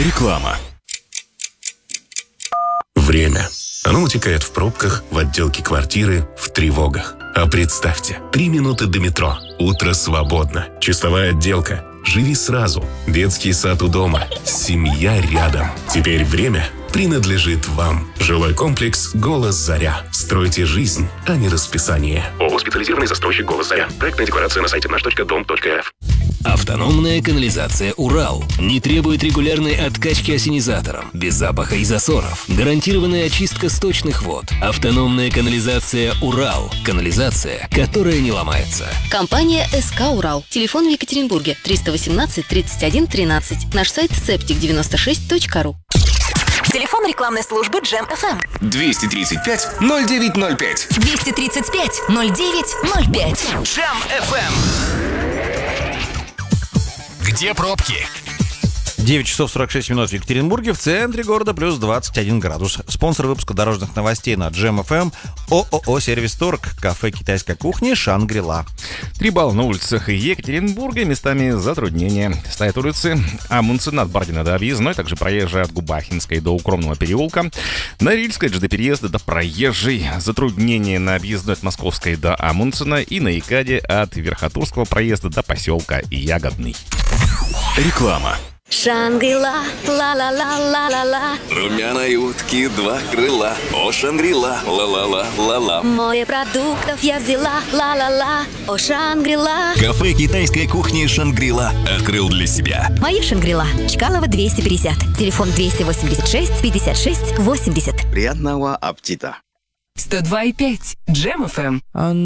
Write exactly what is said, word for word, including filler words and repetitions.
Реклама. Время. Оно утекает в пробках, в отделке квартиры, в тревогах. А представьте, три минуты до метро. Утро свободно. Чистовая отделка. Живи сразу. Детский сад у дома. Семья рядом. Теперь время принадлежит вам. Жилой комплекс «Голос Заря». Стройте жизнь, а не расписание. ООО «Специализированный застройщик «Голос Заря». Проектная декларация на сайте наш точка дом точка эф. Автономная канализация «Урал» не требует регулярной откачки ассенизатором, без запаха и засоров. Гарантированная очистка сточных вод. Автономная канализация «Урал». Канализация, которая не ломается. Компания СК «Урал». Телефон в Екатеринбурге триста восемнадцать тридцать один тринадцать. Наш сайт септик девяносто шесть точка ру. Телефон рекламной службы Джем эф эм. двести тридцать пять ноль девять ноль пять. двести тридцать пять ноль девять ноль пять. Джем эф эм. Где пробки? девять часов сорок шесть минут в Екатеринбурге, в центре города плюс двадцать один градус. Спонсор выпуска дорожных новостей на Джем эф эм — ООО «Сервис Торг», кафе китайской кухни «Шангри-Ла». Три балла на улицах Екатеринбурга, местами затруднения. Стоят улицы Амундсена от Бардина до Объездной, также проезжая от Губахинской до Укромного переулка. Норильской ЖД переезда до Проезжей. Затруднения на Объездной от Московской до Амундсена и на ИКАДе от Верхотурского проезда до поселка Ягодный. Реклама. Шангри-Ла, ла-ла-ла-ла-ла-ла. Румяной утки два крыла. О, Шангри-Ла, ла-ла-ла-ла-ла. Море продуктов я взяла, ла-ла-ла. О, Шангри-Ла. Кафе китайской кухни «Шангри-Ла» открыл для себя. Моя Шангри-Ла. Чкалова двести пятьдесят. Телефон двести восемьдесят шесть пятьдесят шесть восемьдесят. Приятного аппетита. сто два и пять Джем эф эм.